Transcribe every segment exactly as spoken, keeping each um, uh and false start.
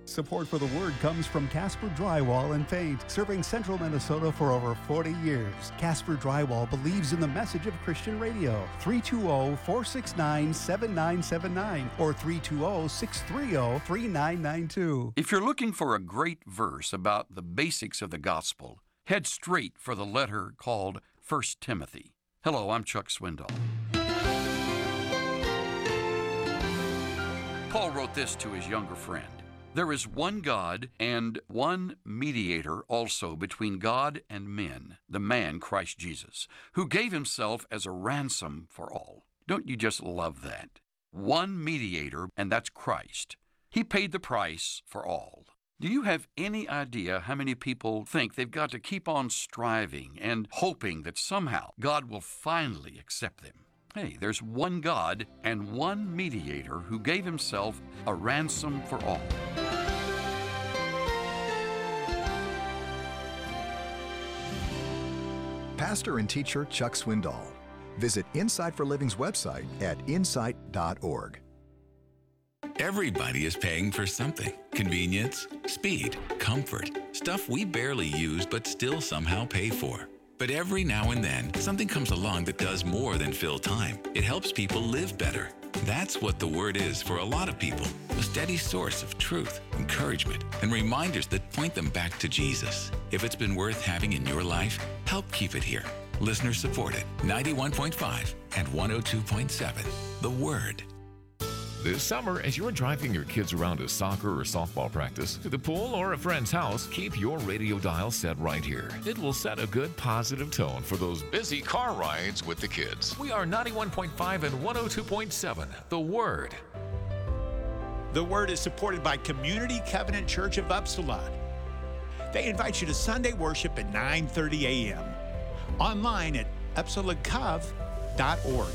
Support for the Word comes from Casper Drywall and Paint, serving central Minnesota for over forty years. Casper Drywall believes in the message of Christian radio. three two zero, four six nine, seven nine seven nine or three two zero, six three zero, three nine nine two. If you're looking for a great verse about the basics of the gospel, head straight for the letter called First Timothy. Hello, I'm Chuck Swindoll. Paul wrote this to his younger friend. There is one God and one mediator also between God and men, the man Christ Jesus, who gave himself as a ransom for all. Don't you just love that? One mediator, and that's Christ. He paid the price for all. Do you have any idea how many people think they've got to keep on striving and hoping that somehow God will finally accept them? Hey, there's one God and one mediator who gave himself a ransom for all. Pastor and teacher Chuck Swindoll. Visit Insight for Living's website at insight dot org. Everybody is paying for something. Convenience, speed, comfort, stuff we barely use but still somehow pay for. But every now and then, something comes along that does more than fill time. It helps people live better. That's what the Word is for a lot of people. A steady source of truth, encouragement, and reminders that point them back to Jesus. If it's been worth having in your life, help keep it here. Listener supported, ninety-one point five and one oh two point seven. The Word. This summer, as you're driving your kids around to soccer or softball practice, to the pool, or a friend's house, keep your radio dial set right here. It will set a good positive tone for those busy car rides with the kids. We are ninety-one point five and one oh two point seven, The Word. The Word is supported by Community Covenant Church of Upsala. They invite you to Sunday worship at nine thirty a.m. Online at upsala cov dot org.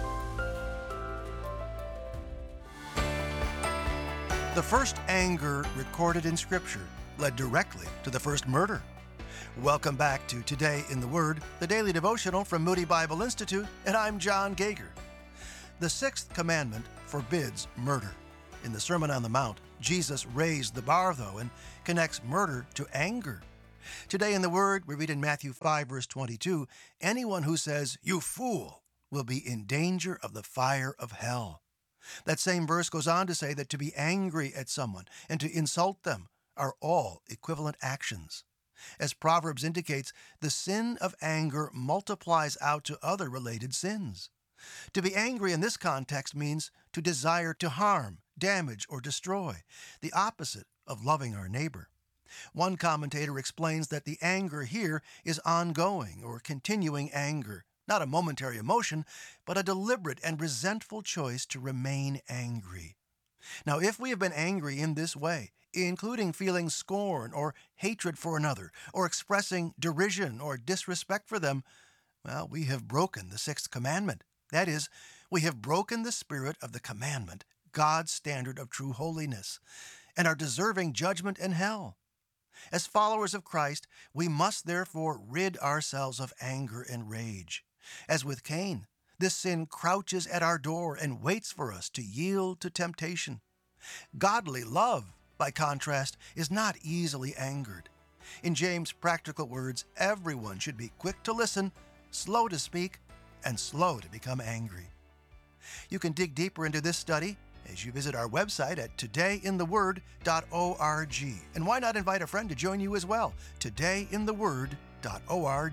The first anger recorded in Scripture led directly to the first murder. Welcome back to Today in the Word, the daily devotional from Moody Bible Institute, and I'm John Gager. The sixth commandment forbids murder. In the Sermon on the Mount, Jesus raised the bar, though, and connects murder to anger. Today in the Word, we read in Matthew five, verse twenty-two, anyone who says, "You fool," will be in danger of the fire of hell. That same verse goes on to say that to be angry at someone and to insult them are all equivalent actions. As Proverbs indicates, the sin of anger multiplies out to other related sins. To be angry in this context means to desire to harm, damage, or destroy, the opposite of loving our neighbor. One commentator explains that the anger here is ongoing or continuing anger, not a momentary emotion, but a deliberate and resentful choice to remain angry. Now, if we have been angry in this way, including feeling scorn or hatred for another, or expressing derision or disrespect for them, well, we have broken the sixth commandment. That is, we have broken the spirit of the commandment, God's standard of true holiness, and are deserving judgment and hell. As followers of Christ, we must therefore rid ourselves of anger and rage. As with Cain, this sin crouches at our door and waits for us to yield to temptation. Godly love, by contrast, is not easily angered. In James' practical words, everyone should be quick to listen, slow to speak, and slow to become angry. You can dig deeper into this study as you visit our website at today in the word dot org. And why not invite a friend to join you as well? today in the word dot org.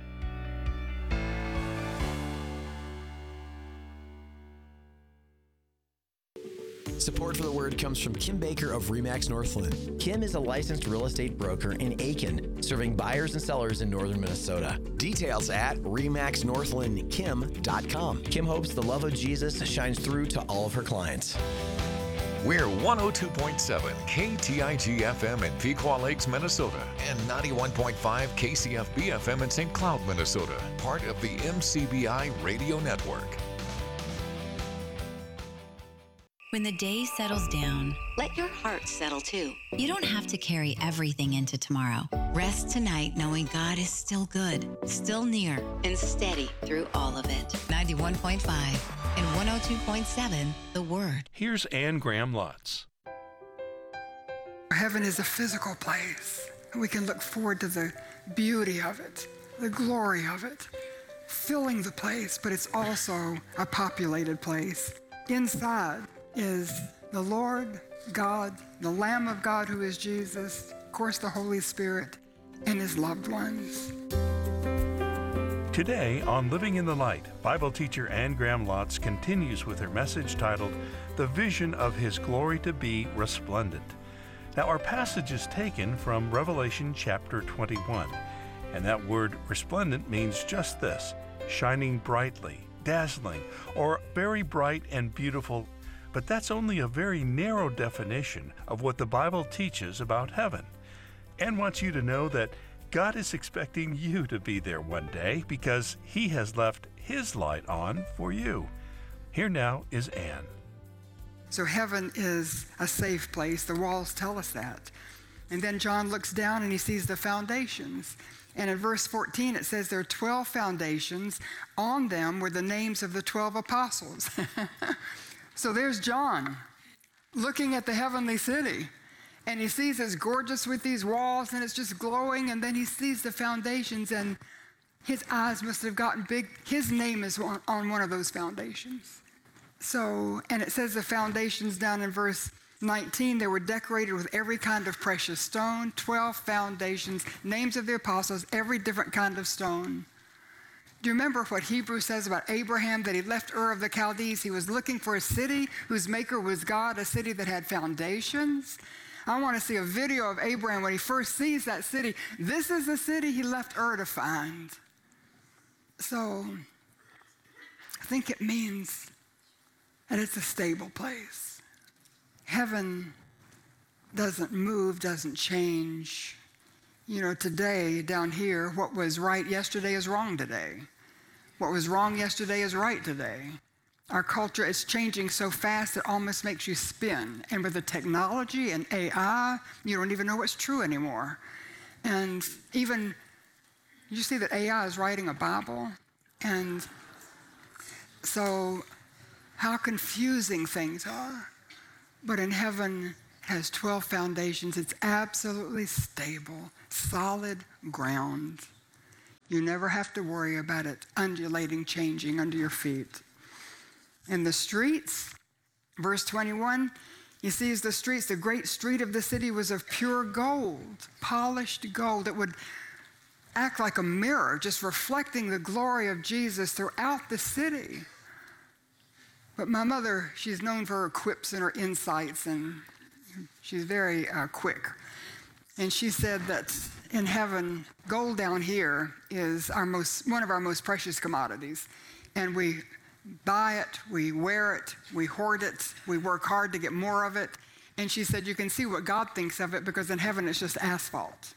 Support for the Word comes from Kim Baker of RE/MAX Northland. Kim is a licensed real estate broker in Aiken, serving buyers and sellers in northern Minnesota. Details at re max northland kim dot com. Kim hopes the love of Jesus shines through to all of her clients. We're one oh two point seven K T I G F M in Pequot Lakes, Minnesota, and ninety-one point five K C F B F M in Saint Cloud, Minnesota, part of the M C B I Radio Network. When the day settles down, let your heart settle too. You don't have to carry everything into tomorrow. Rest tonight knowing God is still good, still near, and steady through all of it. ninety-one point five and one oh two point seven, The Word. Here's Anne Graham Lotz. heaven is a physical place. We can look forward to the beauty of it, the glory of it, filling the place, but it's also a populated place. Inside is the Lord God, the Lamb of God who is Jesus, of course the Holy Spirit, and his loved ones. Today on Living in the Light, Bible teacher Anne Graham Lotz continues with her message titled, The Vision of His Glory to Be Resplendent. Now our passage is taken from Revelation chapter twenty-one, and that word resplendent means just this, shining brightly, dazzling, or very bright and beautiful, but that's only a very narrow definition of what the Bible teaches about heaven. Anne wants you to know that God is expecting you to be there one day because he has left his light on for you. Here now is Anne. So heaven is a safe place. The walls tell us that. And then John looks down and he sees the foundations. And in verse fourteen, it says there are twelve foundations. On them were the names of the twelve apostles. So there's John looking at the heavenly city. And he sees it's gorgeous with these walls and it's just glowing. And then he sees the foundations and his eyes must have gotten big. His name is on, on one of those foundations. So, and it says the foundations down in verse nineteen, they were decorated with every kind of precious stone, twelve foundations, names of the apostles, every different kind of stone. Do you remember what Hebrews says about Abraham, that he left Ur of the Chaldees? He was looking for a city whose maker was God, a city that had foundations. I want to see a video of Abraham when he first sees that city. This is the city he left Ur to find. So I think it means that it's a stable place. Heaven doesn't move, doesn't change. You know, today down here, what was right yesterday is wrong today. What was wrong yesterday is right today. Our culture is changing so fast it almost makes you spin. And with the technology and A I, you don't even know what's true anymore. And even, you see that A I is writing a Bible? And so how confusing things are. But in heaven, it has twelve foundations. It's absolutely stable, solid ground. You never have to worry about it undulating, changing under your feet. In the streets, verse twenty-one, he sees the streets. The great street of the city was of pure gold, polished gold. It would act like a mirror, just reflecting the glory of Jesus throughout the city. But my mother, she's known for her quips and her insights, and she's very uh, quick. And she said that in heaven, gold down here is our most, one of our most precious commodities. And we buy it, we wear it, we hoard it, we work hard to get more of it. And she said, you can see what God thinks of it because in heaven it's just asphalt.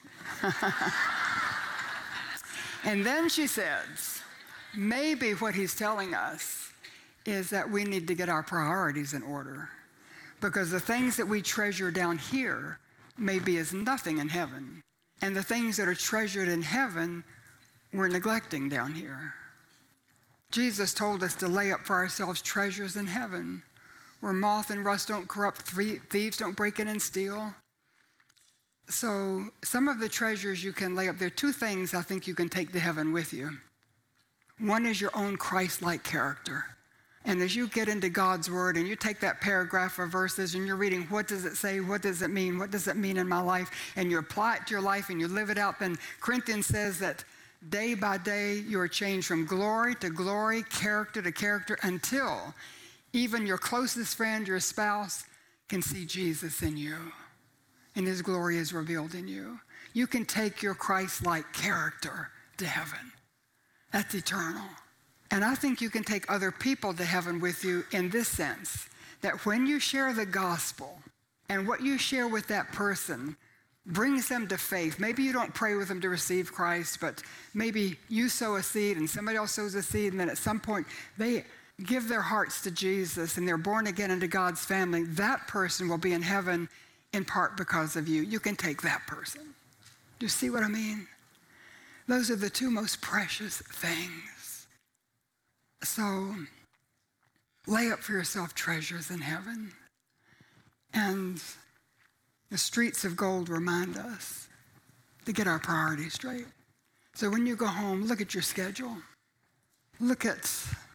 And then she says, maybe what he's telling us is that we need to get our priorities in order because the things that we treasure down here may be as nothing in heaven. And the things that are treasured in heaven, we're neglecting down here. Jesus told us to lay up for ourselves treasures in heaven, where moth and rust don't corrupt, thieves don't break in and steal. So some of the treasures you can lay up, there are two things I think you can take to heaven with you. One is your own Christ-like character. And as you get into God's word and you take that paragraph of verses and you're reading, what does it say? What does it mean? What does it mean in my life? And you apply it to your life and you live it out, then Corinthians says that day by day, you are changed from glory to glory, character to character, until even your closest friend, your spouse, can see Jesus in you, and his glory is revealed in you. You can take your Christ-like character to heaven. That's eternal. And I think you can take other people to heaven with you in this sense, that when you share the gospel and what you share with that person brings them to faith. Maybe you don't pray with them to receive Christ, but maybe you sow a seed and somebody else sows a seed, and then at some point they give their hearts to Jesus and they're born again into God's family. That person will be in heaven in part because of you. You can take that person. Do you see what I mean? Those are the two most precious things. So lay up for yourself treasures in heaven. And The streets of gold remind us to get our priorities straight. So when you go home, look at your schedule. Look at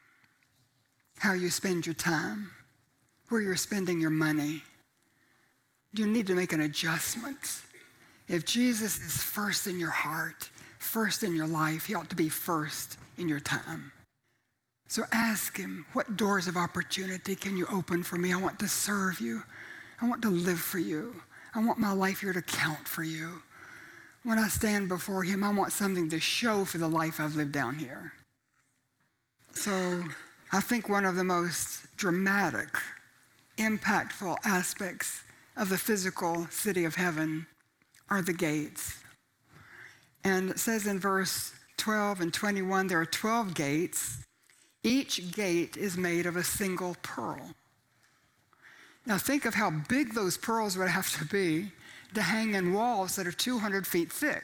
how you spend your time, where you're spending your money. You need to make an adjustment. If Jesus is first in your heart, first in your life, he ought to be first in your time. So ask him, what doors of opportunity can you open for me? I want to serve you. I want to live for you. I want my life here to count for you. When I stand before him, I want something to show for the life I've lived down here. So I think one of the most dramatic, impactful aspects of the physical city of heaven are the gates. And it says in verse twelve and twenty-one, there are twelve gates. Each gate is made of a single pearl. Now think of how big those pearls would have to be to hang in walls that are two hundred feet thick.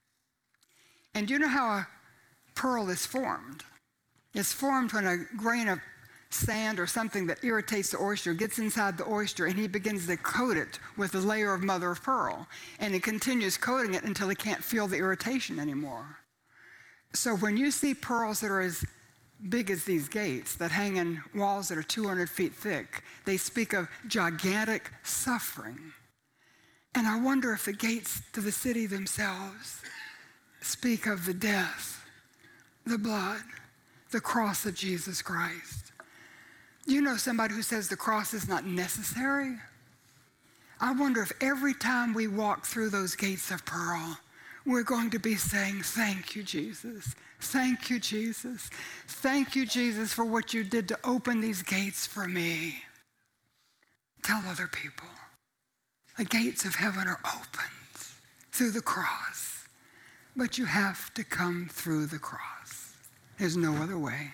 And do you know how a pearl is formed? It's formed when a grain of sand or something that irritates the oyster gets inside the oyster, and he begins to coat it with a layer of mother of pearl. And he continues coating it until he can't feel the irritation anymore. So when you see pearls that are as big as these gates that hang in walls that are two hundred feet thick, they speak of gigantic suffering. And I wonder if the gates to the city themselves speak of the death, the blood, the cross of Jesus Christ. You know somebody who says the cross is not necessary? I wonder if every time we walk through those gates of pearl, we're going to be saying, thank you, Jesus. Thank you, Jesus. Thank you, Jesus, for what you did to open these gates for me. Tell other people. The gates of heaven are opened through the cross, but you have to come through the cross. There's no other way.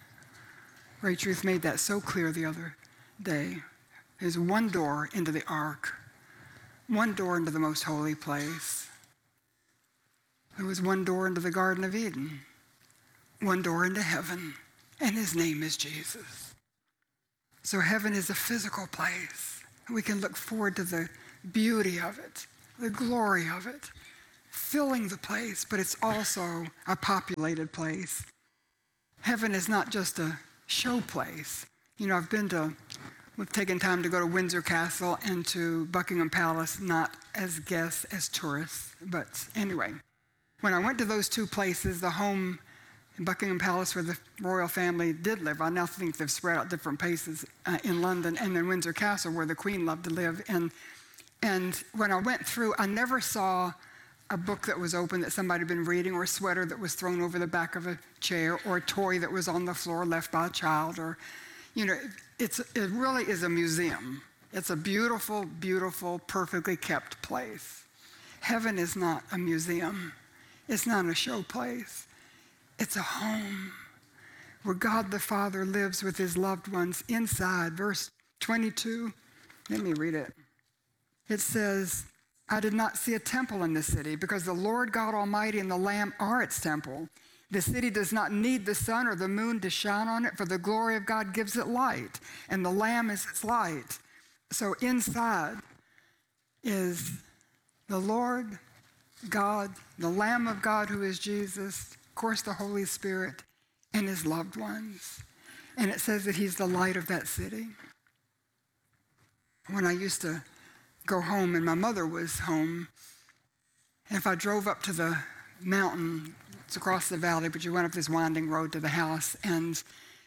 Ray Truth made that so clear the other day. There's one door into the ark, one door into the most holy place. There was one door into the Garden of Eden, one door into heaven, and his name is Jesus. So heaven is a physical place. We can look forward to the beauty of it, the glory of it, filling the place, but it's also a populated place. Heaven is not just a show place. You know, I've been to, we've taken time to go to Windsor Castle and to Buckingham Palace, not as guests, as tourists, but anyway. When I went to those two places, the home in Buckingham Palace where the royal family did live, I now think they've spread out different places uh, in London, and then Windsor Castle where the Queen loved to live. And, and when I went through, I never saw a book that was open that somebody had been reading, or a sweater that was thrown over the back of a chair, or a toy that was on the floor left by a child, or, you know, it's, it really is a museum. It's a beautiful, beautiful, perfectly kept place. Heaven is not a museum. It's not a show place. It's a home where God the Father lives with his loved ones inside. Verse twenty-two, let me read it. It says, I did not see a temple in this city, because the Lord God Almighty and the Lamb are its temple. The city does not need the sun or the moon to shine on it, for the glory of God gives it light, and the Lamb is its light. So inside is the Lord God, the Lamb of God who is Jesus, of course the Holy Spirit, and his loved ones. And it says that he's the light of that city. When I used to go home and my mother was home, and if I drove up to the mountain, it's across the valley, but you went up this winding road to the house, and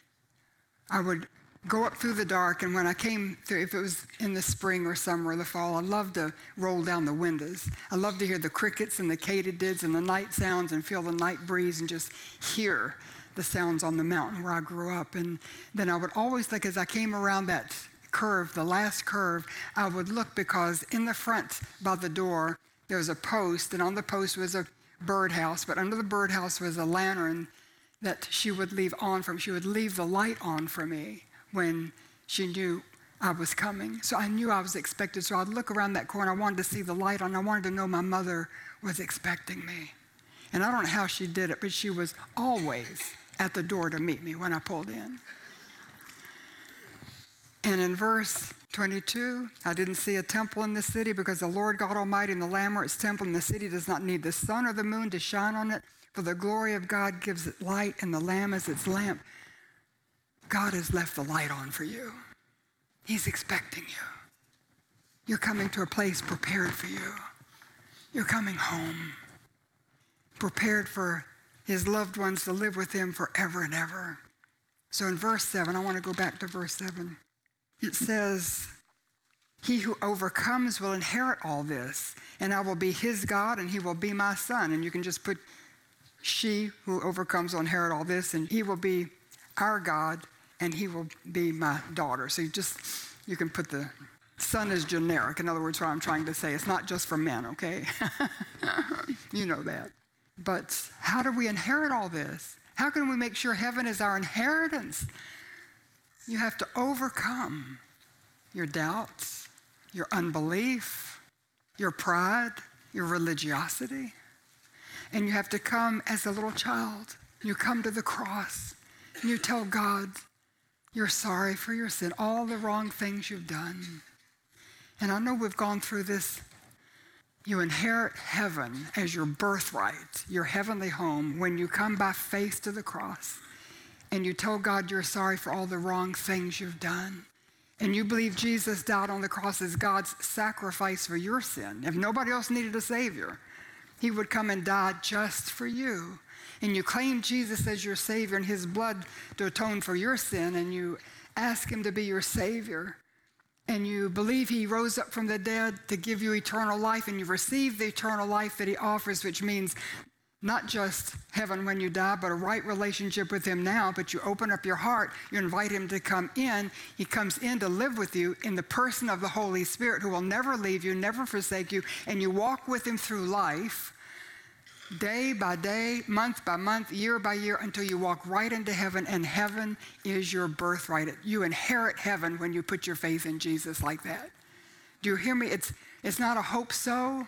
I would go up through the dark, and when I came through, if it was in the spring or summer or the fall, I loved to roll down the windows. I loved to hear the crickets and the katydids and the night sounds and feel the night breeze and just hear the sounds on the mountain where I grew up. And then I would always think, as I came around that curve, the last curve, I would look, because in the front by the door, there was a post, and on the post was a birdhouse, but under the birdhouse was a lantern that she would leave on for me. She would leave the light on for me when she knew I was coming. So I knew I was expected. So I'd look around that corner. I wanted to see the light on. I wanted to know my mother was expecting me. And I don't know how she did it, but she was always at the door to meet me when I pulled in. And in verse twenty-two, I didn't see a temple in the city because the Lord God Almighty and the Lamb are its temple, and the city does not need the sun or the moon to shine on it, for the glory of God gives it light, and the Lamb is its lamp. God has left the light on for you. He's expecting you. You're coming to a place prepared for you. You're coming home, prepared for his loved ones to live with him forever and ever. So in verse seven, I want to go back to verse seven. It says, he who overcomes will inherit all this, and I will be his God, and he will be my son. And you can just put, she who overcomes will inherit all this, and he will be our God, and he will be my daughter. So you just, you can put the son as generic. In other words, what I'm trying to say, it's not just for men, okay? You know that. But how do we inherit all this? How can we make sure heaven is our inheritance? You have to overcome your doubts, your unbelief, your pride, your religiosity. And you have to come as a little child. You come to the cross, and you tell God you're sorry for your sin, all the wrong things you've done. And I know we've gone through this. You inherit heaven as your birthright, your heavenly home, when you come by faith to the cross and you tell God you're sorry for all the wrong things you've done. And you believe Jesus died on the cross as God's sacrifice for your sin. If nobody else needed a Savior, he would come and die just for you. And you claim Jesus as your Savior and his blood to atone for your sin, and you ask him to be your Savior. And you believe he rose up from the dead to give you eternal life, and you receive the eternal life that he offers, which means not just heaven when you die, but a right relationship with him now. But you open up your heart, you invite him to come in. He comes in to live with you in the person of the Holy Spirit, who will never leave you, never forsake you, and you walk with him through life, day by day, month by month, year by year, until you walk right into heaven, and heaven is your birthright. You inherit heaven when you put your faith in Jesus like that. Do you hear me? It's, it's not a hope so.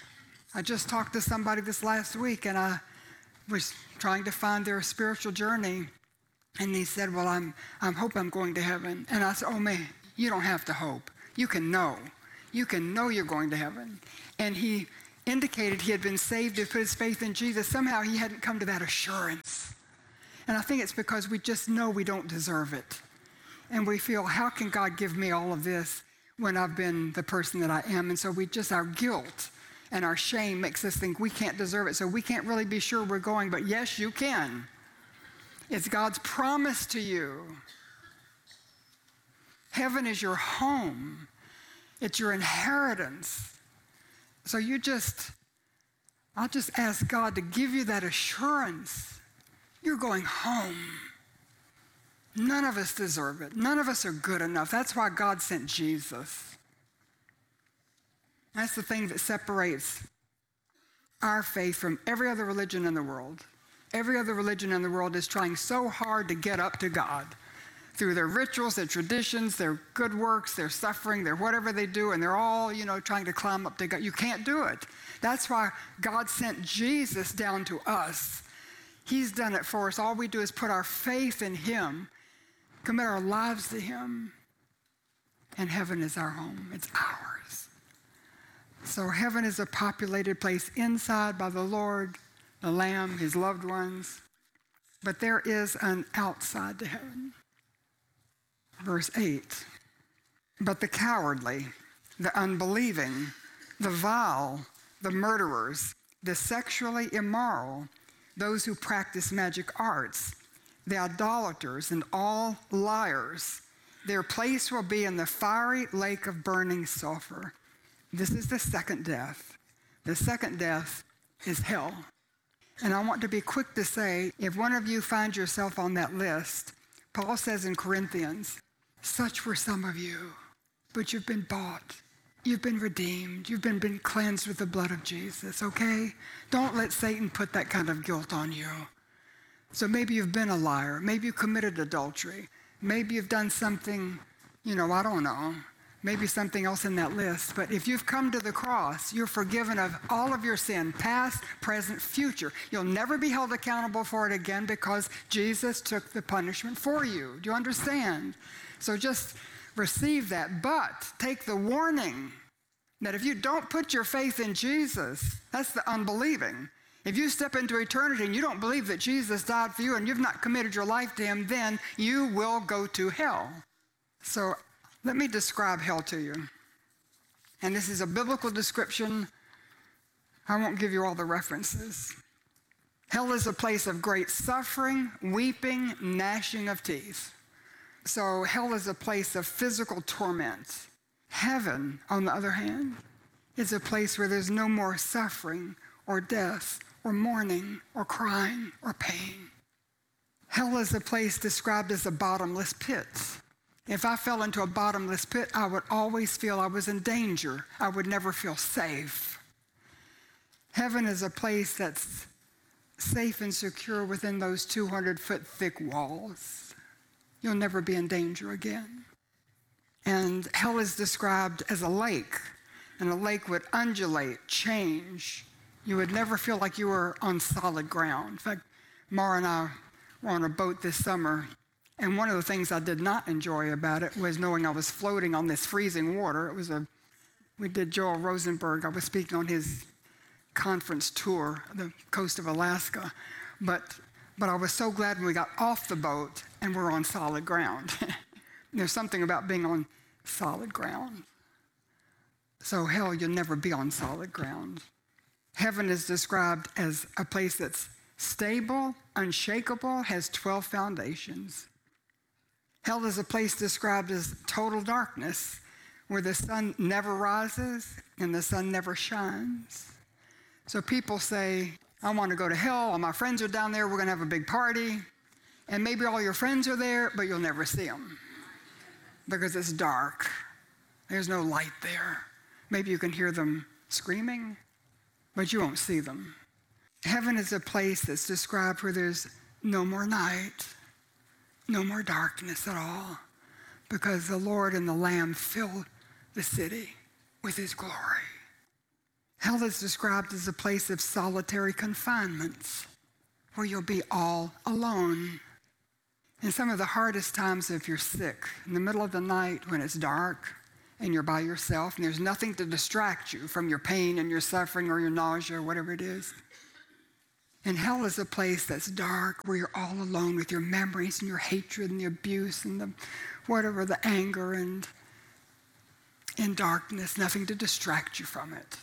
I just talked to somebody this last week, and I was trying to find their spiritual journey, and he said, well, I'm, I'm hope I'm going to heaven. And I said, oh man, you don't have to hope. You can know. You can know you're going to heaven. And he indicated he had been saved to put his faith in Jesus. Somehow he hadn't come to that assurance. And I think it's because we just know we don't deserve it. And we feel, how can God give me all of this when I've been the person that I am? And so we just, our guilt and our shame makes us think we can't deserve it. So we can't really be sure we're going, but yes, you can. It's God's promise to you. Heaven is your home. It's your inheritance. So you just, I'll just ask God to give you that assurance. You're going home. None of us deserve it. None of us are good enough. That's why God sent Jesus. That's the thing that separates our faith from every other religion in the world. Every other religion in the world is trying so hard to get up to God through their rituals, their traditions, their good works, their suffering, their whatever they do, and they're all, you know, trying to climb up to God. You can't do it. That's why God sent Jesus down to us. He's done it for us. All we do is put our faith in him, commit our lives to him, and heaven is our home. It's ours. So heaven is a populated place inside by the Lord, the Lamb, his loved ones. But there is an outside to heaven. Verse eight, but the cowardly, the unbelieving, the vile, the murderers, the sexually immoral, those who practice magic arts, the idolaters, and all liars, their place will be in the fiery lake of burning sulfur. This is the second death. The second death is hell. And I want to be quick to say, if one of you finds yourself on that list, Paul says in Corinthians, such were some of you, but you've been bought. You've been redeemed. You've been, been cleansed with the blood of Jesus, okay? Don't let Satan put that kind of guilt on you. So maybe you've been a liar. Maybe you committed adultery. Maybe you've done something, you know, I don't know. Maybe something else in that list. But if you've come to the cross, you're forgiven of all of your sin, past, present, future. You'll never be held accountable for it again because Jesus took the punishment for you. Do you understand? So just receive that. But take the warning that if you don't put your faith in Jesus, that's the unbelieving. If you step into eternity and you don't believe that Jesus died for you and you've not committed your life to him, then you will go to hell. So let me describe hell to you. And this is a biblical description. I won't give you all the references. Hell is a place of great suffering, weeping, gnashing of teeth. So hell is a place of physical torment. Heaven, on the other hand, is a place where there's no more suffering or death or mourning or crying or pain. Hell is a place described as a bottomless pit. If I fell into a bottomless pit, I would always feel I was in danger. I would never feel safe. Heaven is a place that's safe and secure within those two hundred foot thick walls. You'll never be in danger again. And hell is described as a lake, and a lake would undulate, change. You would never feel like you were on solid ground. In fact, Mara and I were on a boat this summer, and one of the things I did not enjoy about it was knowing I was floating on this freezing water. It was a, we did Joel Rosenberg. I was speaking on his conference tour, the coast of Alaska. But, but I was so glad when we got off the boat and we're on solid ground. There's something about being on solid ground. So hell, you'll never be on solid ground. Heaven is described as a place that's stable, unshakable, has twelve foundations. Hell is a place described as total darkness, where the sun never rises and the sun never shines. So people say, I want to go to hell, all my friends are down there, we're going to have a big party, and maybe all your friends are there, but you'll never see them because it's dark. There's no light there. Maybe you can hear them screaming, but you won't see them. Heaven is a place that's described where there's no more night, no more darkness at all, because the Lord and the Lamb fill the city with his glory. Hell is described as a place of solitary confinements, where you'll be all alone. In some of the hardest times, if you're sick, in the middle of the night when it's dark and you're by yourself and there's nothing to distract you from your pain and your suffering or your nausea or whatever it is. And hell is a place that's dark, where you're all alone with your memories and your hatred and the abuse and the whatever, the anger, and in darkness, nothing to distract you from it.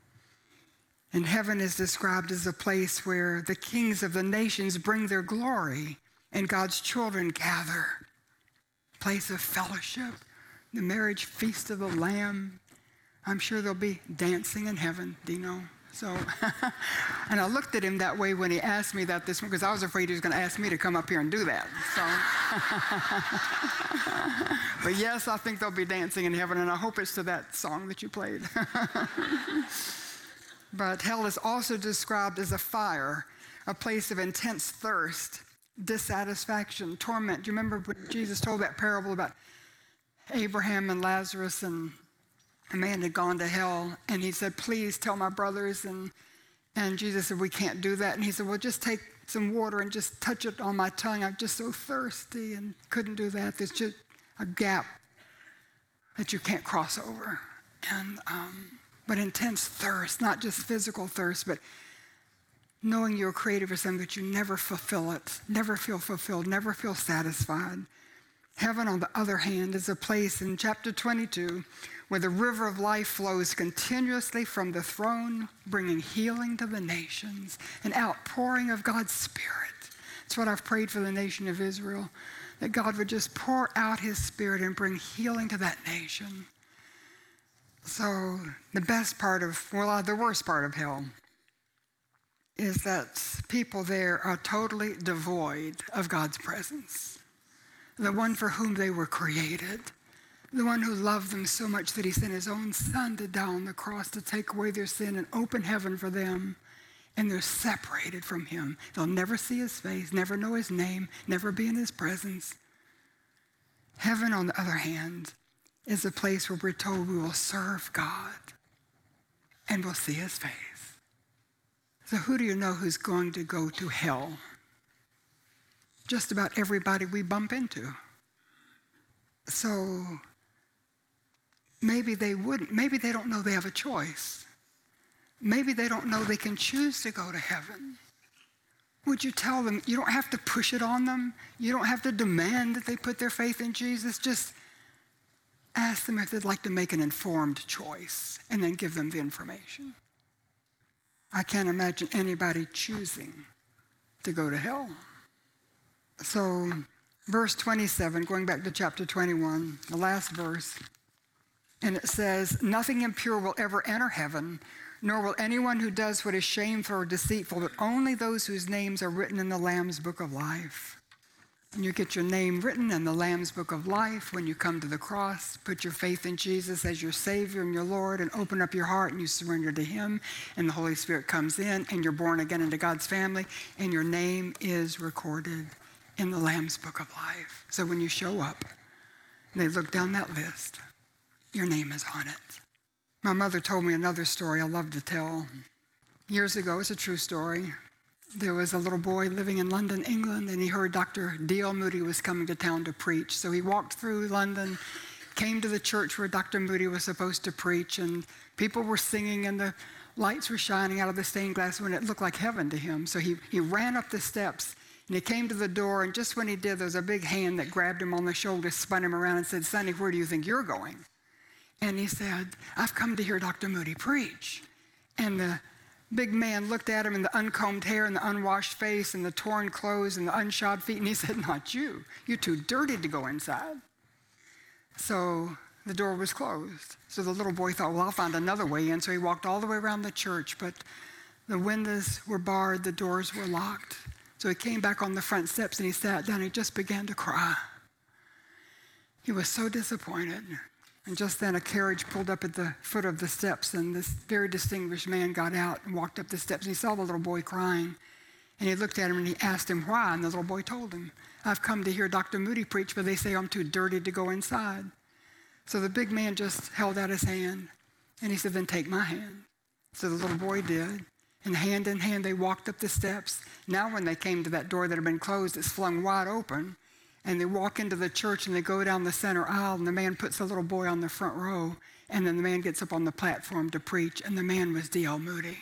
And heaven is described as a place where the kings of the nations bring their glory and God's children gather. A place of fellowship, the marriage feast of the Lamb. I'm sure there'll be dancing in heaven, do you know? So, and I looked at him that way when he asked me that this morning, because I was afraid he was going to ask me to come up here and do that. So, but yes, I think there'll be dancing in heaven, and I hope it's to that song that you played. But hell is also described as a fire, a place of intense thirst, dissatisfaction, torment. Do you remember when Jesus told that parable about Abraham and Lazarus, and a man had gone to hell, and he said, please tell my brothers, and and Jesus said, we can't do that. And he said, well, just take some water and just touch it on my tongue. I'm just so thirsty, and couldn't do that. There's just a gap that you can't cross over. And um, but intense thirst, not just physical thirst, but knowing you're created for something that you never fulfill it, never feel fulfilled, never feel satisfied. Heaven, on the other hand, is a place in chapter twenty-two where the river of life flows continuously from the throne, bringing healing to the nations, an outpouring of God's Spirit. That's what I've prayed for the nation of Israel, that God would just pour out his Spirit and bring healing to that nation. So the best part of, well, the worst part of hell is that people there are totally devoid of God's presence. The one for whom they were created, the one who loved them so much that he sent his own son to die on the cross to take away their sin and open heaven for them. And they're separated from him. They'll never see his face, never know his name, never be in his presence. Heaven, on the other hand, is a place where we're told we will serve God and we'll see his face. So who do you know who's going to go to hell? Just about everybody we bump into. So maybe they wouldn't. Maybe they don't know they have a choice. Maybe they don't know they can choose to go to heaven. Would you tell them? You don't have to push it on them. You don't have to demand that they put their faith in Jesus. Just ask them if they'd like to make an informed choice and then give them the information. I can't imagine anybody choosing to go to hell. So, verse twenty-seven, going back to chapter twenty-one, the last verse, and it says, "Nothing impure will ever enter heaven, nor will anyone who does what is shameful or deceitful, but only those whose names are written in the Lamb's book of life." And you get your name written in the Lamb's book of life when you come to the cross, put your faith in Jesus as your Savior and your Lord, and open up your heart and you surrender to Him, and the Holy Spirit comes in, and you're born again into God's family, and your name is recorded in the Lamb's book of life. So when you show up, and they look down that list, your name is on it. My mother told me another story I love to tell. Years ago, it's a true story. There was a little boy living in London, England, and he heard Doctor D L Moody was coming to town to preach. So he walked through London, came to the church where Doctor Moody was supposed to preach, and people were singing, and the lights were shining out of the stained glass window. It looked like heaven to him. So he, he ran up the steps, and he came to the door, and just when he did, there was a big hand that grabbed him on the shoulder, spun him around, and said, "Sonny, where do you think you're going?" And he said, "I've come to hear Doctor Moody preach." And the big man looked at him in the uncombed hair and the unwashed face and the torn clothes and the unshod feet, and he said, "Not you. You're too dirty to go inside." So the door was closed. So the little boy thought, well, I'll find another way in. So he walked all the way around the church, but the windows were barred, the doors were locked. So he came back on the front steps and he sat down and he just began to cry. He was so disappointed. And just then a carriage pulled up at the foot of the steps, and this very distinguished man got out and walked up the steps, and he saw the little boy crying. And he looked at him and he asked him why, and the little boy told him, "I've come to hear Doctor Moody preach, but they say I'm too dirty to go inside." So the big man just held out his hand, and he said, "Then take my hand." So the little boy did, and hand in hand they walked up the steps. Now when they came to that door that had been closed, it's flung wide open. And they walk into the church and they go down the center aisle, and the man puts the little boy on the front row, and then the man gets up on the platform to preach, and the man was D L Moody.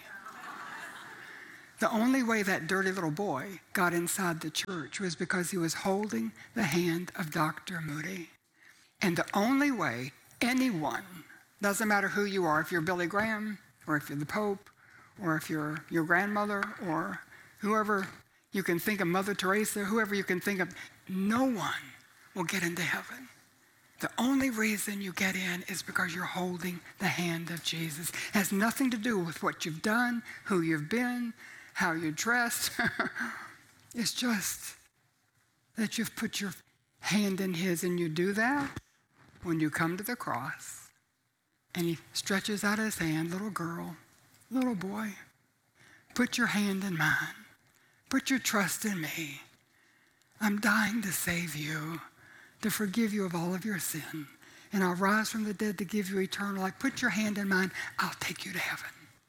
The only way that dirty little boy got inside the church was because he was holding the hand of Doctor Moody. And the only way anyone, doesn't matter who you are, if you're Billy Graham, or if you're the Pope, or if you're your grandmother, or whoever you can think of, Mother Teresa, whoever you can think of, no one will get into heaven. The only reason you get in is because you're holding the hand of Jesus. It has nothing to do with what you've done, who you've been, how you're dressed. It's just that you've put your hand in His, and you do that when you come to the cross. And He stretches out His hand, little girl, little boy, put your hand in mine. Put your trust in me. I'm dying to save you, to forgive you of all of your sin. And I'll rise from the dead to give you eternal life. Put your hand in mine. I'll take you to heaven.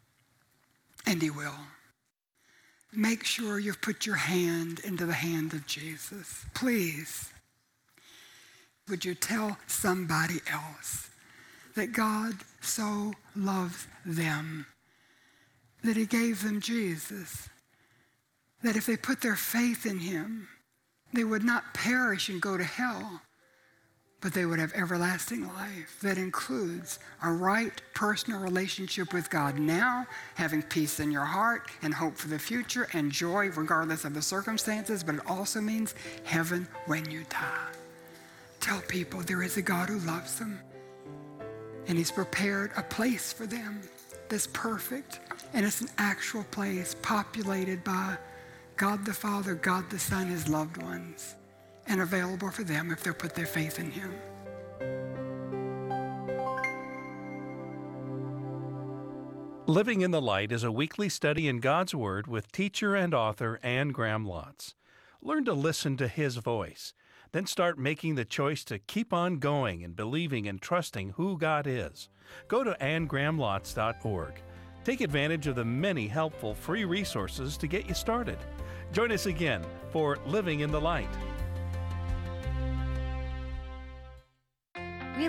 And He will. Make sure you've put your hand into the hand of Jesus. Please, would you tell somebody else that God so loves them, that He gave them Jesus, that if they put their faith in Him, they would not perish and go to hell, but they would have everlasting life. That includes a right personal relationship with God now, having peace in your heart and hope for the future and joy regardless of the circumstances, but it also means heaven when you die. Tell people there is a God who loves them, and He's prepared a place for them that's perfect, and it's an actual place populated by God the Father, God the Son, His loved ones, and available for them if they'll put their faith in Him. Living in the Light is a weekly study in God's Word with teacher and author Anne Graham Lotz. Learn to listen to His voice, then start making the choice to keep on going and believing and trusting who God is. Go to anne graham lotz dot org. Take advantage of the many helpful free resources to get you started. Join us again for Living in the Light. We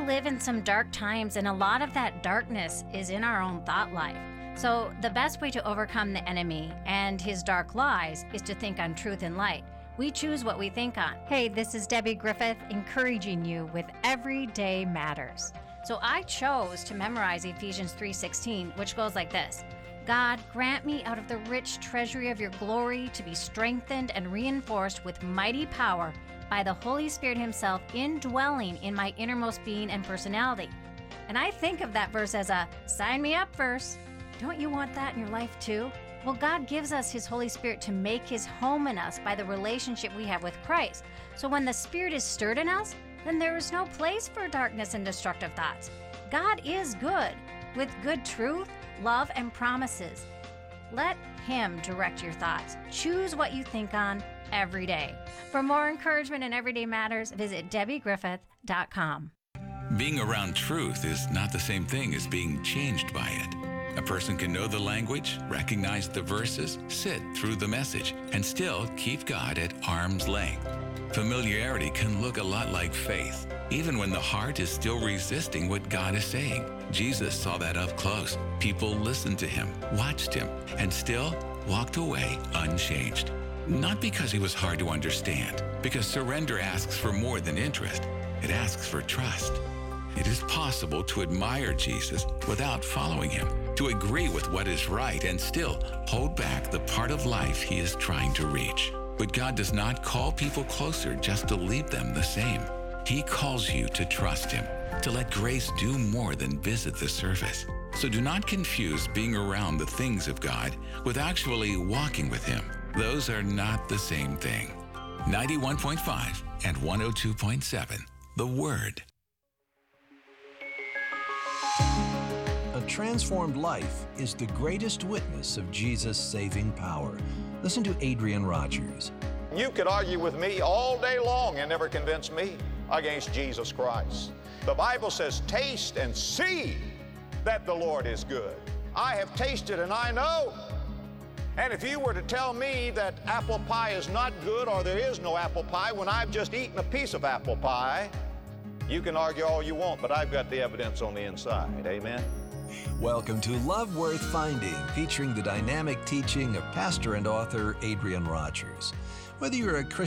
live in some dark times, and a lot of that darkness is in our own thought life. So the best way to overcome the enemy and his dark lies is to think on truth and light. We choose what we think on. Hey, this is Debbie Griffith encouraging you with Everyday Matters. So I chose to memorize Ephesians three sixteen, which goes like this. God, grant me out of the rich treasury of your glory to be strengthened and reinforced with mighty power by the Holy Spirit himself indwelling in my innermost being and personality. And I think of that verse as a sign me up verse. Don't you want that in your life too? Well, God gives us his Holy Spirit to make his home in us by the relationship we have with Christ. So when the Spirit is stirred in us, then there is no place for darkness and destructive thoughts. God is good, with good truth, love, and promises. Let him direct your thoughts. Choose what you think on every day. For more encouragement in Everyday Matters, visit debbie griffith dot com. Being around truth is not the same thing as being changed by it. A person can know the language, recognize the verses, sit through the message, and still keep God at arm's length. Familiarity can look a lot like faith, even when the heart is still resisting what God is saying. Jesus saw that up close. People listened to him, watched him, and still walked away unchanged. Not because he was hard to understand, because surrender asks for more than interest. It asks for trust. It is possible to admire Jesus without following him, to agree with what is right and still hold back the part of life he is trying to reach. But God does not call people closer just to leave them the same. He calls you to trust him, to let grace do more than visit the surface. So do not confuse being around the things of God with actually walking with him. Those are not the same thing. ninety-one point five and one oh two point seven, The Word. A transformed life is the greatest witness of Jesus' saving power. Listen to Adrian Rogers. You could argue with me all day long and never convince me against Jesus Christ. The Bible says, taste and see that the Lord is good. I have tasted and I know. And if you were to tell me that apple pie is not good or there is no apple pie when I've just eaten a piece of apple pie, you can argue all you want, but I've got the evidence on the inside. Amen? Welcome to Love Worth Finding, featuring the dynamic teaching of pastor and author Adrian Rogers. Whether you're a Christian